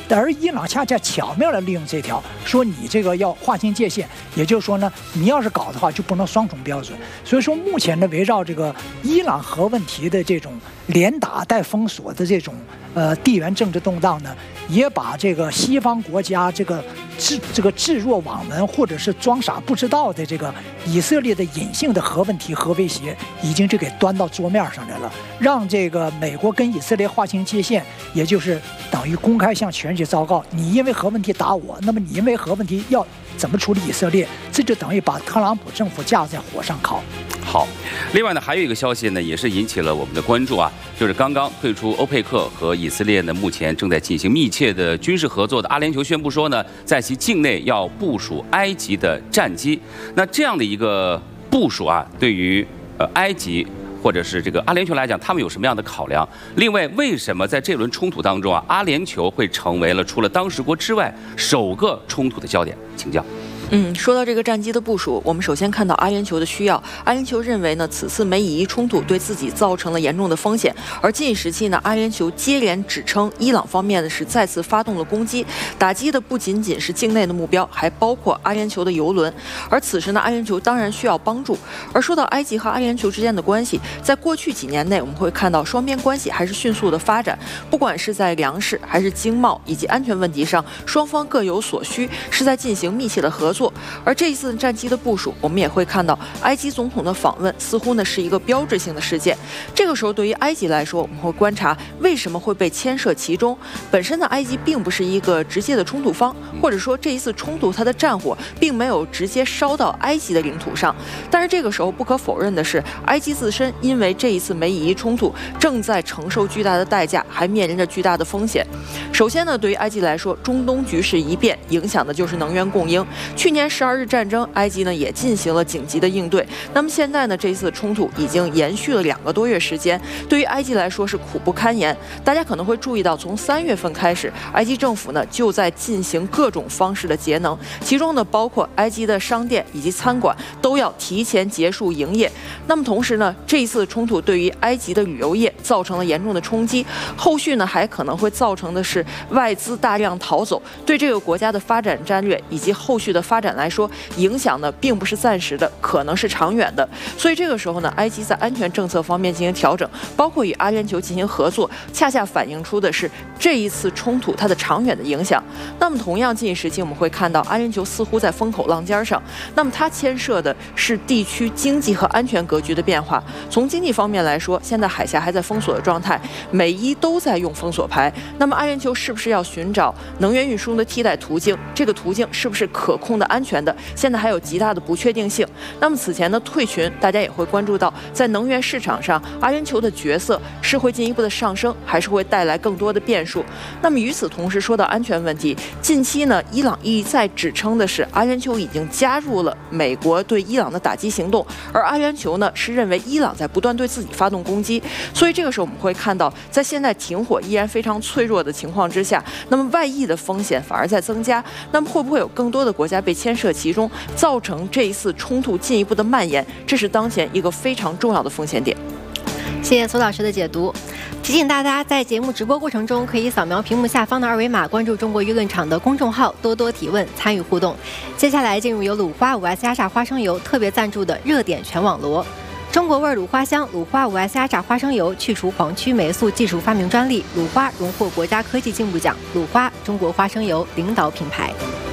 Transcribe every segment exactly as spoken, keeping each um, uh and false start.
而伊朗恰恰巧妙地利用这条，说你这个要划清界限，也就是说呢，你要是搞的话就不能双重标准。所以说目前呢，围绕这个伊朗核问题的这种连打带封锁的这种呃地缘政治动荡呢，也把这个西方国家这个置这个置若罔闻或者是装傻不知道的这个以色列的隐性的核问题、核威胁，已经就给端到桌面上来了，让这个美国跟以色列划清界限，也就是等于公开向全世界昭告，你因为核问题打我，那么你因为核问题要怎么处理以色列，这就等于把特朗普政府架在火上烤。 好，另外呢，还有一个消息呢，也是引起了我们的关注啊，就是刚刚退出欧佩克和以色列呢，目前正在进行密切的军事合作的阿联酋宣布说呢，在其境内要部署埃及的战机。那这样的一个部署啊，对于呃埃及或者是这个阿联酋来讲，他们有什么样的考量？另外，为什么在这轮冲突当中啊，阿联酋会成为了除了当事国之外首个冲突的焦点？请教。 嗯，说到这个战机的部署，我们首先看到阿联酋的需要。阿联酋认为呢，此次美以伊冲突对自己造成了严重的风险。而近时期呢，阿联酋接连指称伊朗方面呢是再次发动了攻击，打击的不仅仅是境内的目标，还包括阿联酋的油轮。而此时呢，阿联酋当然需要帮助。而说到埃及和阿联酋之间的关系，在过去几年内，我们会看到双边关系还是迅速的发展，不管是在粮食还是经贸以及安全问题上，双方各有所需，是在进行密切的合作。而这一次战机的部署，我们也会看到埃及总统的访问似乎呢是一个标志性的事件。这个时候对于埃及来说，我们会观察为什么会被牵涉其中。本身呢，埃及并不是一个直接的冲突方，或者说这一次冲突它的战火并没有直接烧到埃及的领土上。但是这个时候不可否认的是，埃及自身因为这一次美以伊冲突正在承受巨大的代价，还面临着巨大的风险。首先呢，对于埃及来说，中东局势一变，影响的就是能源供应。去年十二日战争，埃及呢也进行了紧急的应对。那么现在呢，这一次冲突已经延续了两个多月时间，对于埃及来说是苦不堪言。大家可能会注意到，从三月份开始，埃及政府呢就在进行各种方式的节能，其中呢包括埃及的商店以及餐馆都要提前结束营业。那么同时呢，这一次冲突对于埃及的旅游业造成了严重的冲击，后续呢还可能会造成的是外资大量逃走，对这个国家的发展战略以及后续的发展来说，影响呢并不是暂时的，可能是长远的。所以这个时候呢，埃及在安全政策方面进行调整，包括与阿联酋进行合作，恰恰反映出的是这一次冲突它的长远的影响。那么同样近时期我们会看到，阿联酋似乎在风口浪尖上，那么它牵涉的是地区经济和安全格局的变化。从经济方面来说，现在海峡还在封锁的状态，美伊都在用封锁牌。那么阿联酋是不是要寻找能源运输的替代途径？这个途径是不是可控的、安全的？现在还有极大的不确定性。那么此前的退群，大家也会关注到，在能源市场上，阿联酋的角色是会进一步的上升，还是会带来更多的变数？那么与此同时，说到安全问题，近期呢，伊朗一再指称的是阿联酋已经加入了美国对伊朗的打击行动，而阿联酋呢是认为伊朗在不断对自己发动攻击。所以这个时候我们会看到，在现在停火依然非常脆弱的情况之下，那么外溢的风险反而在增加。那么会不会有更多的国家被牵涉其中，造成这一次冲突进一步的蔓延？这是当前一个非常重要的风险点。 谢谢苏老师的解读。提醒大家，在节目直播过程中，可以扫描屏幕下方的二维码，关注中国舆论场的公众号，多多提问，参与互动。接下来进入由鲁花五 S 压榨花生油特别赞助的热点全网罗。中国味鲁花香鲁花五 S 压榨花生油去除黄曲霉素技术发明专利，鲁花荣获国家科技进步奖，鲁花中国花生油领导品牌。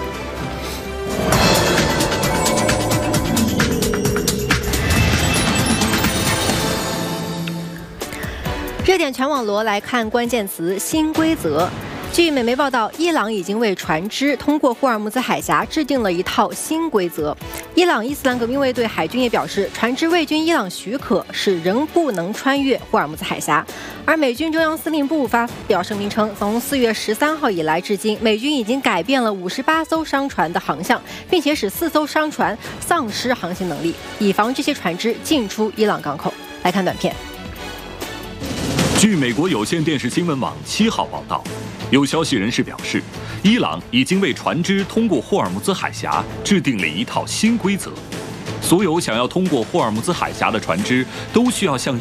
热点全网罗来看关键词新规则。据美媒报道，伊朗已经为船只通过霍尔木兹海峡制定了一套新规则。伊朗伊斯兰革命卫队海军也表示，船只未经伊朗许可是仍不能穿越霍尔木兹海峡。而美军中央司令部发表声明称，从四月十三号以来至今，美军已经改变了五十八艘商船的航向，并且使四艘商船丧失航行能力，以防这些船只进出伊朗港口。来看短片。 据美国有线电视新闻网七号报道，有消息人士表示，伊朗已经为船只通过霍尔木兹海峡制定了一套新规则。所有想要通过霍尔木兹海峡的船只都需要向伊朗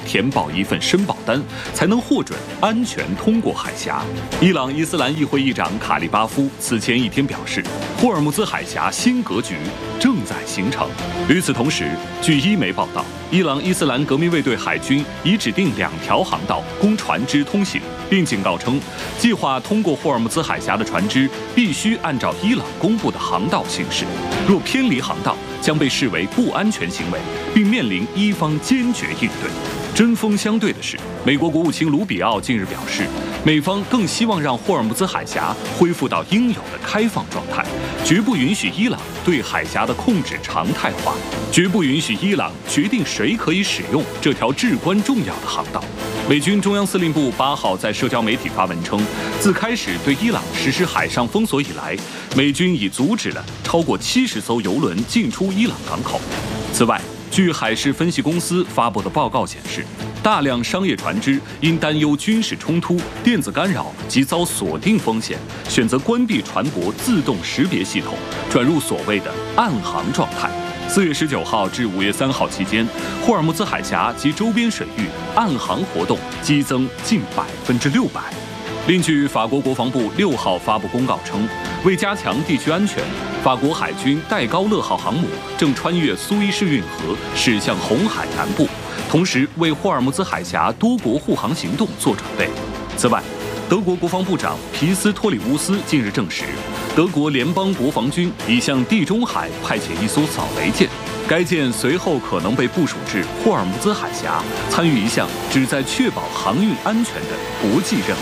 填报一份申报单，才能获准安全通过海峡。伊朗伊斯兰议会议长卡利巴夫此前一天表示，霍尔木兹海峡新格局正在形成。与此同时，据伊媒报道，伊朗伊斯兰革命卫队海军已指定两条航道供船只通行，并警告称，计划通过霍尔木兹海峡的船只必须按照伊朗公布的航道行驶，若偏离航道，将被视为不安全行为，并面临伊方坚决应对。针锋相对的是，美国国务卿卢比奥近日表示，美方更希望让霍尔木兹海峡恢复到应有的开放状态，绝不允许伊朗对海峡的控制常态化，绝不允许伊朗决定谁可以使用这条至关重要的航道。美军中央司令部八号在社交媒体发文称，自开始对伊朗实施海上封锁以来，美军已阻止了超过七十艘油轮进出伊朗港口。此外，据海事分析公司发布的报告显示，大量商业船只因担忧军事冲突、电子干扰及遭锁定风险，选择关闭船舶自动识别系统，转入所谓的暗航状态。四月十九号至五月三号期间，霍尔木兹海峡及周边水域暗航活动激增近百分之六百。另据法国国防部六号发布公告称，为加强地区安全，法国海军戴高乐号航母正穿越苏伊士运河驶向红海南部，同时为霍尔木兹海峡多国护航行动做准备。此外，德国国防部长皮斯托里乌斯近日证实，德国联邦国防军已向地中海派遣一艘扫雷舰，该舰随后可能被部署至霍尔木兹海峡，参与一项旨在确保航运安全的国际任务。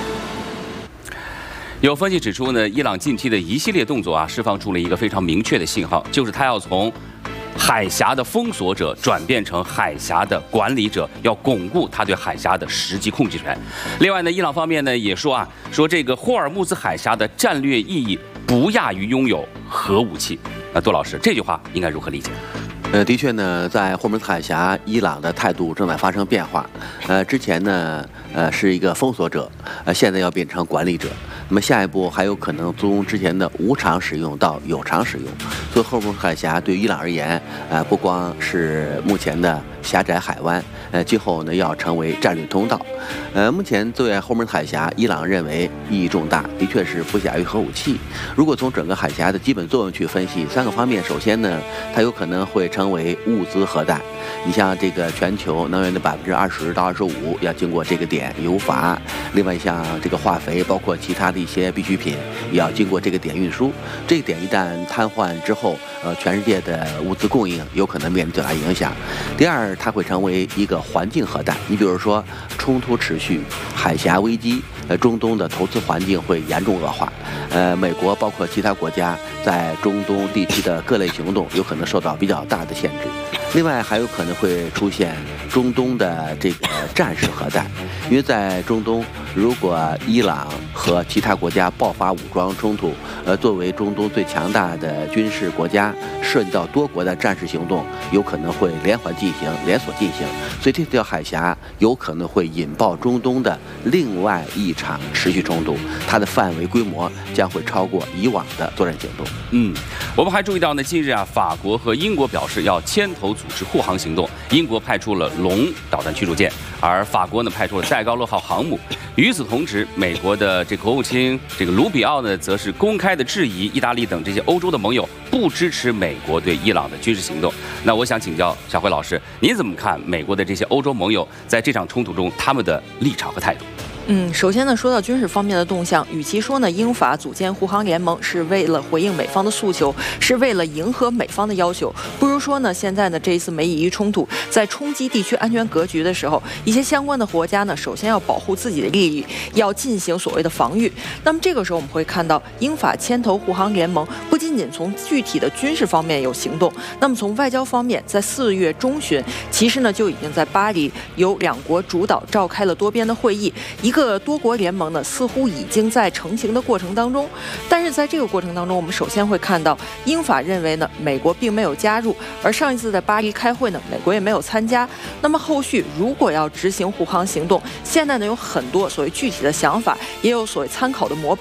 有分析指出呢，伊朗近期的一系列动作啊，释放出了一个非常明确的信号，就是他要从海峡的封锁者转变成海峡的管理者，要巩固他对海峡的实际控制权。另外呢，伊朗方面呢也说啊，说这个霍尔木兹海峡的战略意义不亚于拥有核武器。那杜老师，这句话应该如何理解？ 呃，的确呢，在霍尔木兹海峡，伊朗的态度正在发生变化。呃，之前呢，呃，是一个封锁者，呃，现在要变成管理者。那么下一步还有可能从之前的无偿使用到有偿使用。所以霍尔木兹海峡对伊朗而言，呃，不光是目前的狭窄海湾，呃，今后呢要成为战略通道。呃，目前对霍尔木兹海峡，伊朗认为意义重大，的确是不亚于核武器。如果从整个海峡的基本作用去分析，三个方面，首先呢，它有可能会成为物资核弹。你像这个全球能源的百分之二十到二十五要经过这个点，油阀，另外像这个化肥，包括其他的一些必需品，也要经过这个点运输。这个点一旦瘫痪之后，呃，全世界的物资供应有可能面临最大影响。第二，它会成为一个环境核弹。你比如说，冲突持续，海峡危机，呃，中东的投资环境会严重恶化。呃，美国包括其他国家在中东地区的各类行动有可能受到比较大的限制。另外还有可能会出现中东的这个战时核弹，因为在中东，如果伊朗和其他国家爆发武装冲突，呃，作为中东最强大的军事国家，涉及到多国的战时行动，有可能会连环进行、连锁进行，所以这条海峡有可能会引爆中东的另外一场持续冲突，它的范围规模将会超过以往的作战行动。 嗯，我们还注意到呢，近日啊，法国和英国表示要牵头组织护航行动，英国派出了龙导弹驱逐舰，而法国呢派出了戴高乐号航母。与此同时，美国的这国务卿这个卢比奥呢，则是公开的质疑意大利等这些欧洲的盟友不支持美国对伊朗的军事行动。那我想请教小辉老师，您怎么看美国的这些欧洲盟友在这场冲突中他们的立场和态度？ 嗯，首先呢，说到军事方面的动向，与其说呢英法组建护航联盟是为了回应美方的诉求，是为了迎合美方的要求，不如说呢，现在呢这一次美以伊冲突在冲击地区安全格局的时候，一些相关的国家呢，首先要保护自己的利益，要进行所谓的防御。那么这个时候我们会看到，英法牵头护航联盟不仅仅从具体的军事方面有行动，那么从外交方面，在四月中旬，其实呢就已经在巴黎由两国主导召开了多边的会议，一个。这个多国联盟呢，似乎已经在成型的过程当中，但是在这个过程当中，我们首先会看到，英法认为呢，美国并没有加入，而上一次在巴黎开会呢，美国也没有参加。那么后续如果要执行护航行动，现在呢有很多所谓具体的想法，也有所谓参考的模板，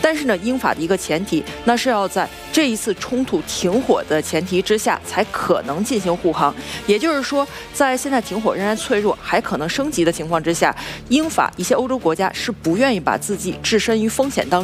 但是呢，英法的一个前提，那是要在这一次冲突停火的前提之下，才可能进行护航。也就是说，在现在停火仍然脆弱，还可能升级的情况之下，英法一些欧洲国家是不愿意把自己置身于风险当中。